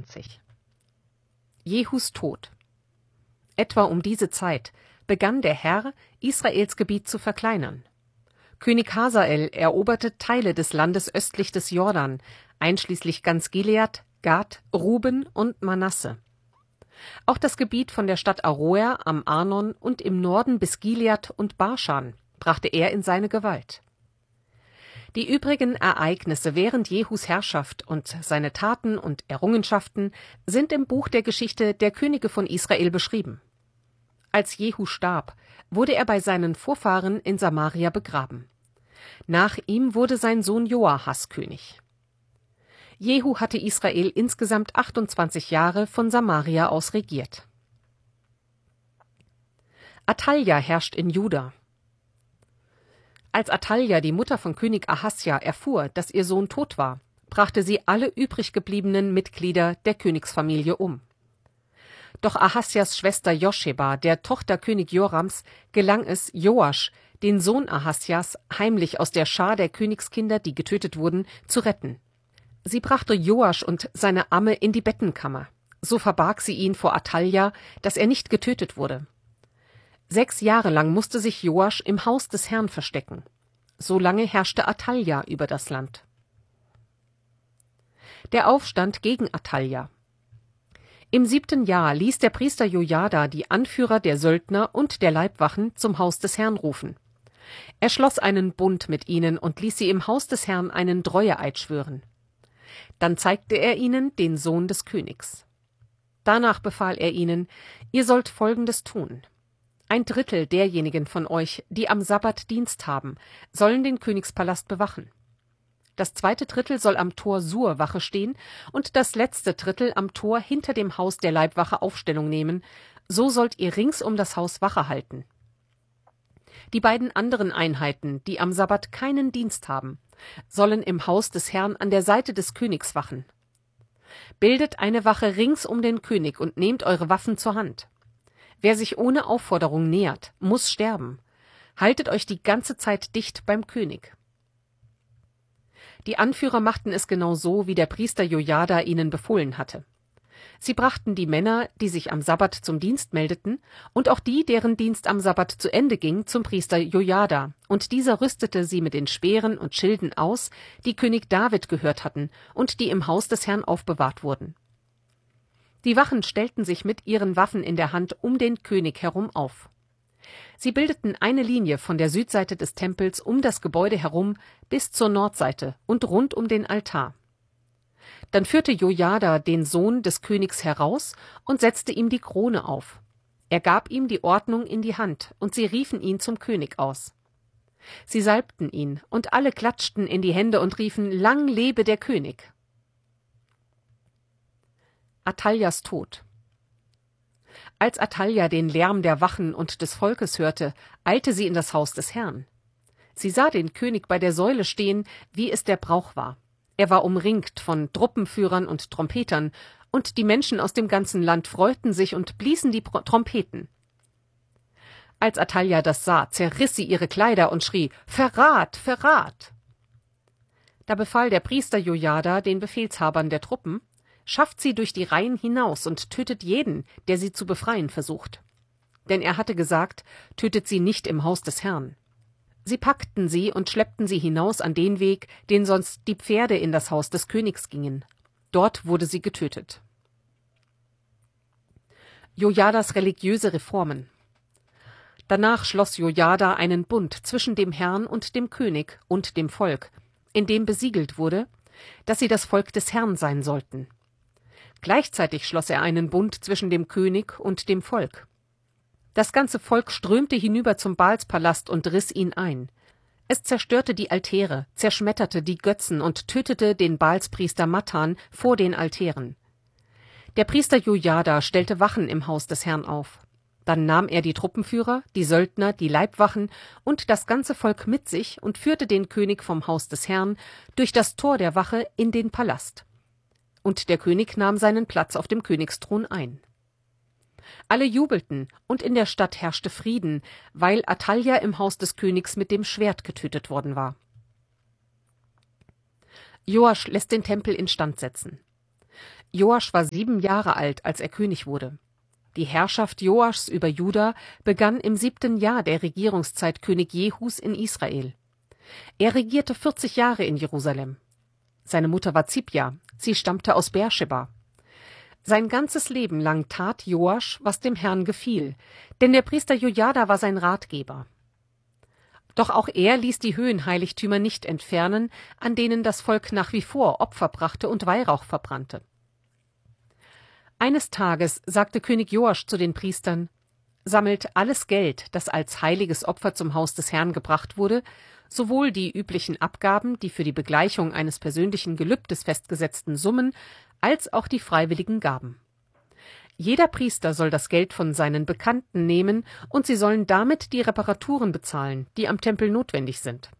22. Jehus Tod. Etwa um diese Zeit begann der Herr, Israels Gebiet zu verkleinern. König Hasael eroberte Teile des Landes östlich des Jordan, einschließlich ganz Gilead, Gad, Ruben und Manasse. Auch das Gebiet von der Stadt Aroer am Arnon und im Norden bis Gilead und Baschan brachte er in seine Gewalt. Die übrigen Ereignisse während Jehus Herrschaft und seine Taten und Errungenschaften sind im Buch der Geschichte der Könige von Israel beschrieben. Als Jehu starb, wurde er bei seinen Vorfahren in Samaria begraben. Nach ihm wurde sein Sohn Joahas König. Jehu hatte Israel insgesamt 28 Jahre von Samaria aus regiert. Athalja herrscht in Juda. Als Athalja, die Mutter von König Ahasja, erfuhr, dass ihr Sohn tot war, brachte sie alle übrig gebliebenen Mitglieder der Königsfamilie um. Doch Ahasjas Schwester Joscheba, der Tochter König Jorams, gelang es, Joasch, den Sohn Ahasjas, heimlich aus der Schar der Königskinder, die getötet wurden, zu retten. Sie brachte Joasch und seine Amme in die Bettenkammer. So verbarg sie ihn vor Athalja, dass er nicht getötet wurde. 6 Jahre lang musste sich Joasch im Haus des Herrn verstecken. So lange herrschte Athalja über das Land. Der Aufstand gegen Athalja. Im 7. Jahr ließ der Priester Jojada die Anführer der Söldner und der Leibwachen zum Haus des Herrn rufen. Er schloss einen Bund mit ihnen und ließ sie im Haus des Herrn einen Treueeid schwören. Dann zeigte er ihnen den Sohn des Königs. Danach befahl er ihnen: Ihr sollt Folgendes tun. 1/3 derjenigen von euch, die am Sabbat Dienst haben, sollen den Königspalast bewachen. Das 2. Drittel soll am Tor Sur Wache stehen und das letzte Drittel am Tor hinter dem Haus der Leibwache Aufstellung nehmen. So sollt ihr rings um das Haus Wache halten. Die beiden anderen Einheiten, die am Sabbat keinen Dienst haben, sollen im Haus des Herrn an der Seite des Königs wachen. Bildet eine Wache rings um den König und nehmt eure Waffen zur Hand. Wer sich ohne Aufforderung nähert, muss sterben. Haltet euch die ganze Zeit dicht beim König. Die Anführer machten es genau so, wie der Priester Jojada ihnen befohlen hatte. Sie brachten die Männer, die sich am Sabbat zum Dienst meldeten, und auch die, deren Dienst am Sabbat zu Ende ging, zum Priester Jojada, und dieser rüstete sie mit den Speeren und Schilden aus, die König David gehört hatten und die im Haus des Herrn aufbewahrt wurden. Die Wachen stellten sich mit ihren Waffen in der Hand um den König herum auf. Sie bildeten eine Linie von der Südseite des Tempels um das Gebäude herum bis zur Nordseite und rund um den Altar. Dann führte Jojada den Sohn des Königs heraus und setzte ihm die Krone auf. Er gab ihm die Ordnung in die Hand, und sie riefen ihn zum König aus. Sie salbten ihn, und alle klatschten in die Hände und riefen: Lang lebe der König! Athaljas Tod. Als Athalja den Lärm der Wachen und des Volkes hörte, eilte sie in das Haus des Herrn. Sie sah den König bei der Säule stehen, wie es der Brauch war. Er war umringt von Truppenführern und Trompetern, und die Menschen aus dem ganzen Land freuten sich und bliesen die Trompeten. Als Athalja das sah, zerriss sie ihre Kleider und schrie: Verrat, Verrat! Da befahl der Priester Jojada den Befehlshabern der Truppen: Schafft sie durch die Reihen hinaus und tötet jeden, der sie zu befreien versucht. Denn er hatte gesagt: Tötet sie nicht im Haus des Herrn. Sie packten sie und schleppten sie hinaus an den Weg, den sonst die Pferde in das Haus des Königs gingen. Dort wurde sie getötet. Jojadas religiöse Reformen. Danach schloss Jojada einen Bund zwischen dem Herrn und dem König und dem Volk, in dem besiegelt wurde, dass sie das Volk des Herrn sein sollten. Gleichzeitig schloss er einen Bund zwischen dem König und dem Volk. Das ganze Volk strömte hinüber zum Baalspalast und riss ihn ein. Es zerstörte die Altäre, zerschmetterte die Götzen und tötete den Baalspriester Mattan vor den Altären. Der Priester Jojada stellte Wachen im Haus des Herrn auf. Dann nahm er die Truppenführer, die Söldner, die Leibwachen und das ganze Volk mit sich und führte den König vom Haus des Herrn durch das Tor der Wache in den Palast. Und der König nahm seinen Platz auf dem Königsthron ein. Alle jubelten, und in der Stadt herrschte Frieden, weil Athalja im Haus des Königs mit dem Schwert getötet worden war. Joasch lässt den Tempel instand setzen. Joasch war 7 Jahre alt, als er König wurde. Die Herrschaft Joaschs über Juda begann im 7. Jahr der Regierungszeit König Jehus in Israel. Er regierte 40 Jahre in Jerusalem. Seine Mutter war Zibja, sie stammte aus Beerscheba. Sein ganzes Leben lang tat Joasch, was dem Herrn gefiel, denn der Priester Jojada war sein Ratgeber. Doch auch er ließ die Höhenheiligtümer nicht entfernen, an denen das Volk nach wie vor Opfer brachte und Weihrauch verbrannte. Eines Tages sagte König Joasch zu den Priestern: Sammelt alles Geld, das als heiliges Opfer zum Haus des Herrn gebracht wurde, sowohl die üblichen Abgaben, die für die Begleichung eines persönlichen Gelübdes festgesetzten Summen, als auch die freiwilligen Gaben. Jeder Priester soll das Geld von seinen Bekannten nehmen, und sie sollen damit die Reparaturen bezahlen, die am Tempel notwendig sind.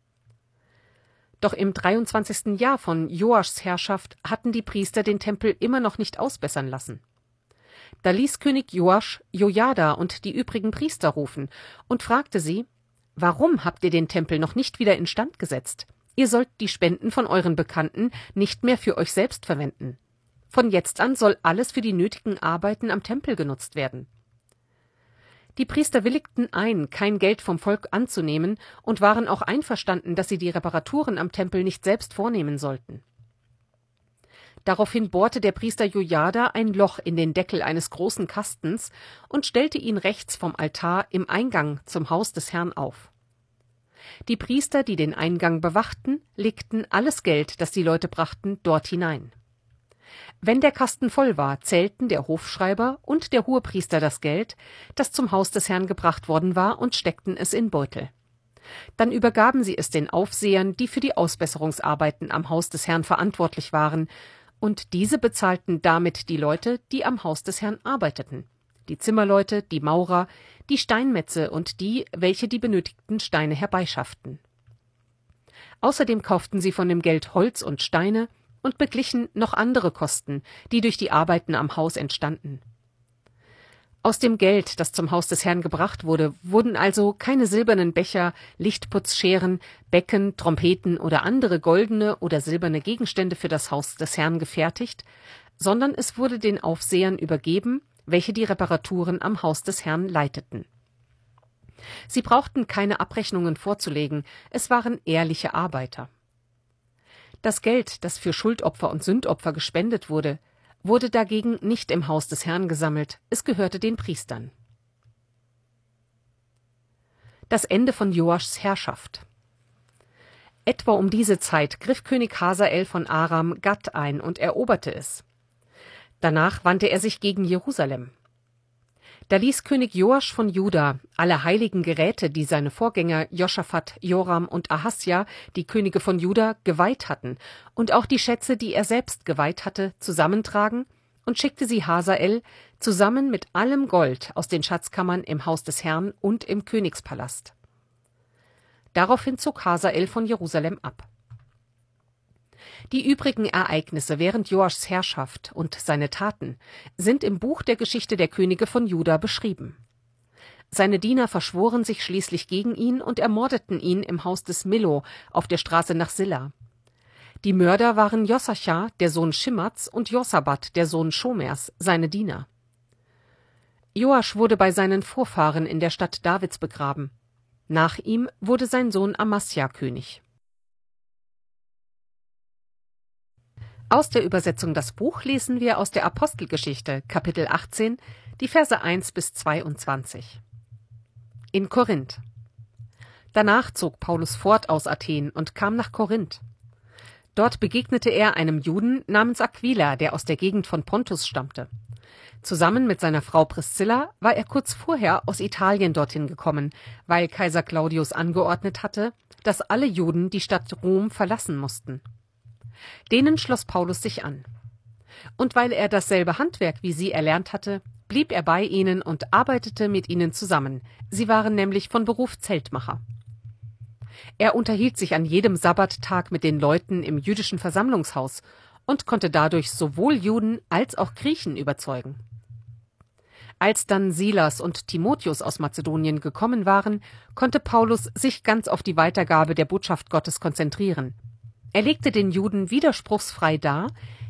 Doch im 23. Jahr von Joaschs Herrschaft hatten die Priester den Tempel immer noch nicht ausbessern lassen. Da ließ König Joasch Jojada und die übrigen Priester rufen und fragte sie: Warum habt ihr den Tempel noch nicht wieder instand gesetzt? Ihr sollt die Spenden von euren Bekannten nicht mehr für euch selbst verwenden. Von jetzt an soll alles für die nötigen Arbeiten am Tempel genutzt werden. Die Priester willigten ein, kein Geld vom Volk anzunehmen, und waren auch einverstanden, dass sie die Reparaturen am Tempel nicht selbst vornehmen sollten. Daraufhin bohrte der Priester Jojada ein Loch in den Deckel eines großen Kastens und stellte ihn rechts vom Altar im Eingang zum Haus des Herrn auf. Die Priester, die den Eingang bewachten, legten alles Geld, das die Leute brachten, dort hinein. Wenn der Kasten voll war, zählten der Hofschreiber und der Hohepriester das Geld, das zum Haus des Herrn gebracht worden war, und steckten es in Beutel. Dann übergaben sie es den Aufsehern, die für die Ausbesserungsarbeiten am Haus des Herrn verantwortlich waren, und diese bezahlten damit die Leute, die am Haus des Herrn arbeiteten: die Zimmerleute, die Maurer, die Steinmetze und die, welche die benötigten Steine herbeischafften. Außerdem kauften sie von dem Geld Holz und Steine und beglichen noch andere Kosten, die durch die Arbeiten am Haus entstanden. Aus dem Geld, das zum Haus des Herrn gebracht wurde, wurden also keine silbernen Becher, Lichtputzscheren, Becken, Trompeten oder andere goldene oder silberne Gegenstände für das Haus des Herrn gefertigt, sondern es wurde den Aufsehern übergeben, welche die Reparaturen am Haus des Herrn leiteten. Sie brauchten keine Abrechnungen vorzulegen, es waren ehrliche Arbeiter. Das Geld, das für Schuldopfer und Sündopfer gespendet wurde, wurde dagegen nicht im Haus des Herrn gesammelt, es gehörte den Priestern. Das Ende von Joaschs Herrschaft. Etwa um diese Zeit griff König Hasael von Aram Gat ein und eroberte es. Danach wandte er sich gegen Jerusalem. Da ließ König Joasch von Juda alle heiligen Geräte, die seine Vorgänger Joschafat, Joram und Ahasja, die Könige von Juda, geweiht hatten, und auch die Schätze, die er selbst geweiht hatte, zusammentragen und schickte sie Hasael zusammen mit allem Gold aus den Schatzkammern im Haus des Herrn und im Königspalast. Daraufhin zog Hasael von Jerusalem ab. Die übrigen Ereignisse während Joaschs Herrschaft und seine Taten sind im Buch der Geschichte der Könige von Juda beschrieben. Seine Diener verschworen sich schließlich gegen ihn und ermordeten ihn im Haus des Millo auf der Straße nach Silla. Die Mörder waren Josachar, der Sohn Schimmats, und Josabat, der Sohn Schomers, seine Diener. Joasch wurde bei seinen Vorfahren in der Stadt Davids begraben. Nach ihm wurde sein Sohn Amasja König. Aus der Übersetzung Das Buch lesen wir aus der Apostelgeschichte, Kapitel 18, die Verse 1 bis 22. In Korinth. Danach zog Paulus fort aus Athen und kam nach Korinth. Dort begegnete er einem Juden namens Aquila, der aus der Gegend von Pontus stammte. Zusammen mit seiner Frau Priscilla war er kurz vorher aus Italien dorthin gekommen, weil Kaiser Claudius angeordnet hatte, dass alle Juden die Stadt Rom verlassen mussten. Denen schloss Paulus sich an. Und weil er dasselbe Handwerk wie sie erlernt hatte, blieb er bei ihnen und arbeitete mit ihnen zusammen. Sie waren nämlich von Beruf Zeltmacher. Er unterhielt sich an jedem Sabbattag mit den Leuten im jüdischen Versammlungshaus und konnte dadurch sowohl Juden als auch Griechen überzeugen. Als dann Silas und Timotheus aus Mazedonien gekommen waren, konnte Paulus sich ganz auf die Weitergabe der Botschaft Gottes konzentrieren. Er legte den Juden widerspruchsfrei dar,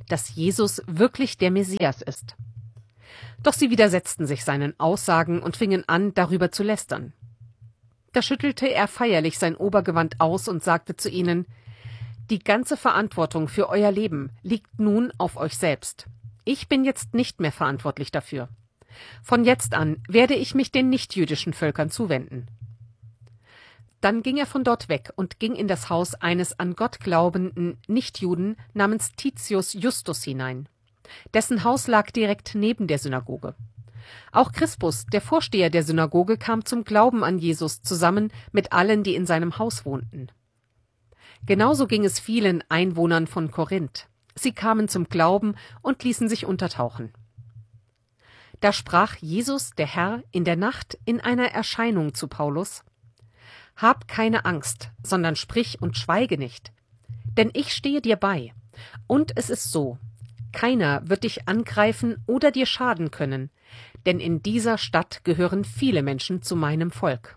dass Jesus wirklich der Messias ist. Doch sie widersetzten sich seinen Aussagen und fingen an, darüber zu lästern. Da schüttelte er feierlich sein Obergewand aus und sagte zu ihnen: Die ganze Verantwortung für euer Leben liegt nun auf euch selbst. Ich bin jetzt nicht mehr verantwortlich dafür. Von jetzt an werde ich mich den nichtjüdischen Völkern zuwenden. Dann ging er von dort weg und ging in das Haus eines an Gott glaubenden Nichtjuden namens Titius Justus hinein. Dessen Haus lag direkt neben der Synagoge. Auch Crispus, der Vorsteher der Synagoge, kam zum Glauben an Jesus zusammen mit allen, die in seinem Haus wohnten. Genauso ging es vielen Einwohnern von Korinth. Sie kamen zum Glauben und ließen sich untertauchen. Da sprach Jesus, der Herr, in der Nacht in einer Erscheinung zu Paulus: Hab keine Angst, sondern sprich und schweige nicht, denn ich stehe dir bei. Und es ist so: Keiner wird dich angreifen oder dir schaden können, denn in dieser Stadt gehören viele Menschen zu meinem Volk.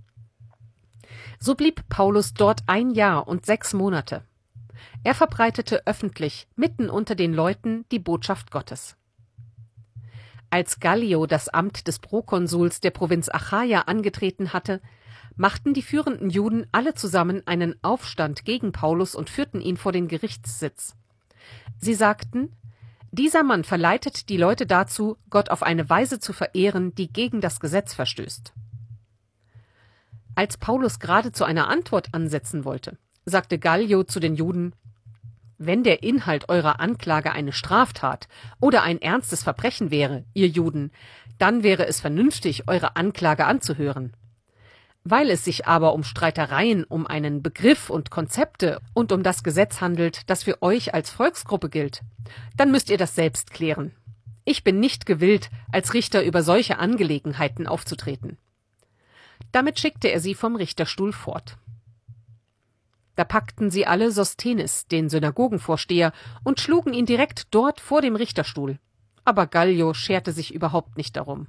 So blieb Paulus dort 1 Jahr und 6 Monate. Er verbreitete öffentlich mitten unter den Leuten die Botschaft Gottes. Als Gallio das Amt des Prokonsuls der Provinz Achaia angetreten hatte, machten die führenden Juden alle zusammen einen Aufstand gegen Paulus und führten ihn vor den Gerichtssitz. Sie sagten: Dieser Mann verleitet die Leute dazu, Gott auf eine Weise zu verehren, die gegen das Gesetz verstößt. Als Paulus gerade zu einer Antwort ansetzen wollte, sagte Gallio zu den Juden: Wenn der Inhalt eurer Anklage eine Straftat oder ein ernstes Verbrechen wäre, ihr Juden, dann wäre es vernünftig, eure Anklage anzuhören. Weil es sich aber um Streitereien um einen Begriff und Konzepte und um das Gesetz handelt, das für euch als Volksgruppe gilt, dann müsst ihr das selbst klären. Ich bin nicht gewillt, als Richter über solche Angelegenheiten aufzutreten. Damit schickte er sie vom Richterstuhl fort. Da packten sie alle Sosthenes, den Synagogenvorsteher, und schlugen ihn direkt dort vor dem Richterstuhl. Aber Gallio scherte sich überhaupt nicht darum.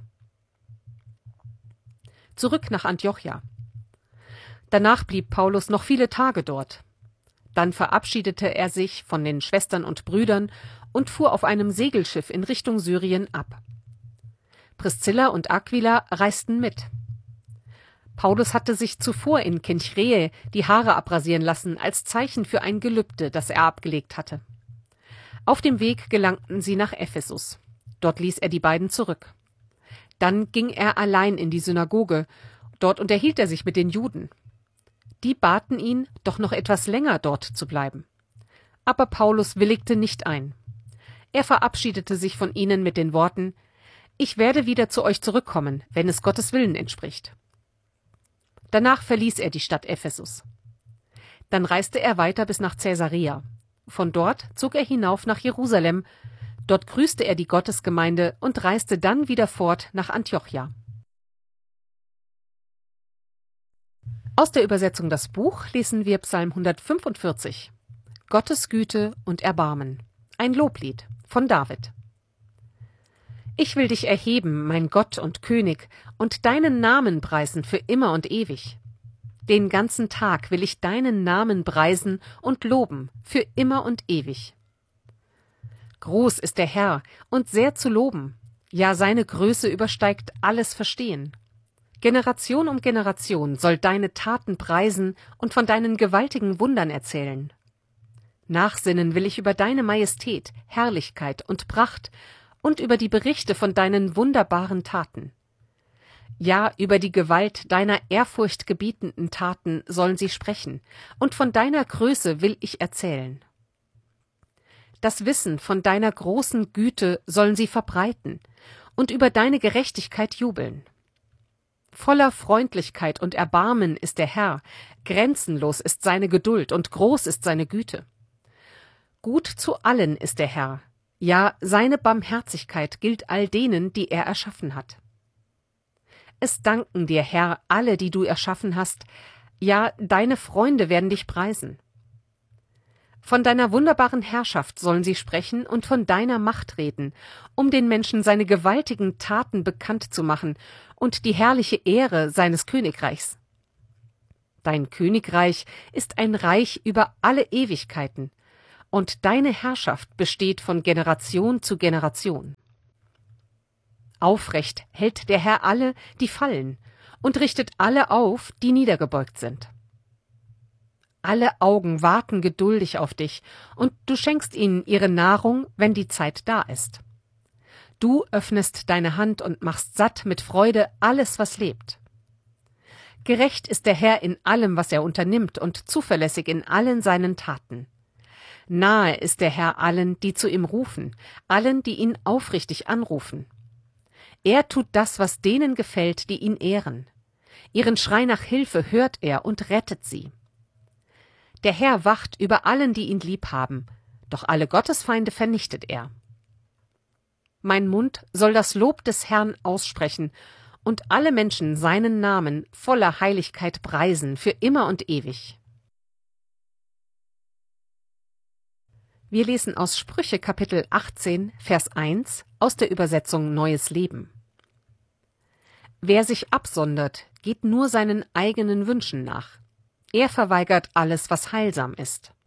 Zurück nach Antiochia. Danach blieb Paulus noch viele Tage dort. Dann verabschiedete er sich von den Schwestern und Brüdern und fuhr auf einem Segelschiff in Richtung Syrien ab. Priscilla und Aquila reisten mit. Paulus hatte sich zuvor in Kenchreä die Haare abrasieren lassen, als Zeichen für ein Gelübde, das er abgelegt hatte. Auf dem Weg gelangten sie nach Ephesus. Dort ließ er die beiden zurück. Dann ging er allein in die Synagoge. Dort unterhielt er sich mit den Juden. Die baten ihn, doch noch etwas länger dort zu bleiben. Aber Paulus willigte nicht ein. Er verabschiedete sich von ihnen mit den Worten: Ich werde wieder zu euch zurückkommen, wenn es Gottes Willen entspricht. Danach verließ er die Stadt Ephesus. Dann reiste er weiter bis nach Caesarea. Von dort zog er hinauf nach Jerusalem. Dort grüßte er die Gottesgemeinde und reiste dann wieder fort nach Antiochia. Aus der Übersetzung Das Buch lesen wir Psalm 145. Gottes Güte und Erbarmen. Ein Loblied von David. Ich will dich erheben, mein Gott und König, und deinen Namen preisen für immer und ewig. Den ganzen Tag will ich deinen Namen preisen und loben für immer und ewig. Groß ist der Herr und sehr zu loben, ja, seine Größe übersteigt alles Verstehen. Generation um Generation soll deine Taten preisen und von deinen gewaltigen Wundern erzählen. Nachsinnen will ich über deine Majestät, Herrlichkeit und Pracht und über die Berichte von deinen wunderbaren Taten. Ja, über die Gewalt deiner ehrfurchtgebietenden Taten sollen sie sprechen, und von deiner Größe will ich erzählen. Das Wissen von deiner großen Güte sollen sie verbreiten und über deine Gerechtigkeit jubeln. Voller Freundlichkeit und Erbarmen ist der Herr, grenzenlos ist seine Geduld und groß ist seine Güte. Gut zu allen ist der Herr, ja, seine Barmherzigkeit gilt all denen, die er erschaffen hat. Es danken dir, Herr, alle, die du erschaffen hast, ja, deine Freunde werden dich preisen. Von deiner wunderbaren Herrschaft sollen sie sprechen und von deiner Macht reden, um den Menschen seine gewaltigen Taten bekannt zu machen und die herrliche Ehre seines Königreichs. Dein Königreich ist ein Reich über alle Ewigkeiten, und deine Herrschaft besteht von Generation zu Generation. Aufrecht hält der Herr alle, die fallen, und richtet alle auf, die niedergebeugt sind. Alle Augen warten geduldig auf dich, und du schenkst ihnen ihre Nahrung, wenn die Zeit da ist. Du öffnest deine Hand und machst satt mit Freude alles, was lebt. Gerecht ist der Herr in allem, was er unternimmt, und zuverlässig in allen seinen Taten. Nahe ist der Herr allen, die zu ihm rufen, allen, die ihn aufrichtig anrufen. Er tut das, was denen gefällt, die ihn ehren. Ihren Schrei nach Hilfe hört er und rettet sie. Der Herr wacht über allen, die ihn lieb haben, doch alle Gottesfeinde vernichtet er. Mein Mund soll das Lob des Herrn aussprechen und alle Menschen seinen Namen voller Heiligkeit preisen für immer und ewig. Wir lesen aus Sprüche Kapitel 18, Vers 1 aus der Übersetzung Neues Leben. Wer sich absondert, geht nur seinen eigenen Wünschen nach. Er verweigert alles, was heilsam ist.